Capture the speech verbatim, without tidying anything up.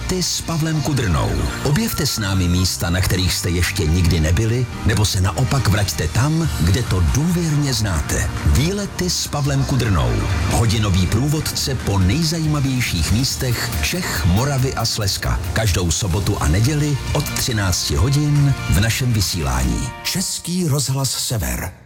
Výlety s Pavlem Kudrnou. Objevte s námi místa, na kterých jste ještě nikdy nebyli, nebo se naopak vraťte tam, kde to důvěrně znáte. Výlety s Pavlem Kudrnou. Hodinový průvodce po nejzajímavějších místech Čech, Moravy a Slezska. Každou sobotu a neděli od třinácti hodin v našem vysílání. Český rozhlas Sever.